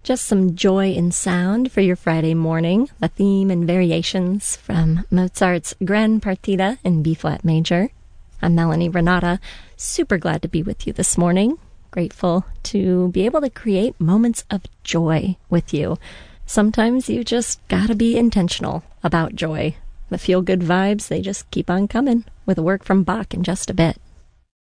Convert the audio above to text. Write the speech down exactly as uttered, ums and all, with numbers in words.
Just some joy in sound for your Friday morning. The theme and variations from Mozart's Grand Partita in B-flat major. I'm Melanie Renata. Super glad to be with you this morning. Grateful to be able to create moments of joy with you. Sometimes you just gotta be intentional about joy. The feel-good vibes, they just keep on coming with a work from Bach in just a bit.